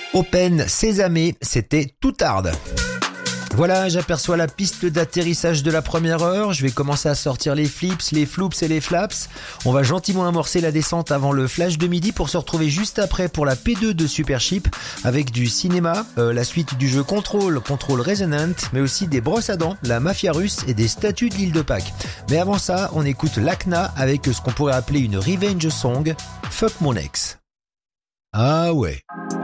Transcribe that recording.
Open Sésame, c'était tout hard. Voilà, j'aperçois la piste d'atterrissage de la première heure. Je vais commencer à sortir les flips, les floops et les flaps. On va gentiment amorcer la descente avant le flash de midi pour se retrouver juste après pour la P2 de Supership avec du cinéma, la suite du jeu Control Resonant, mais aussi des brosses à dents, la mafia russe et des statues de l'île de Pâques. Mais avant ça, on écoute Lakna avec ce qu'on pourrait appeler une revenge song, Fuck mon ex. Ah ouais.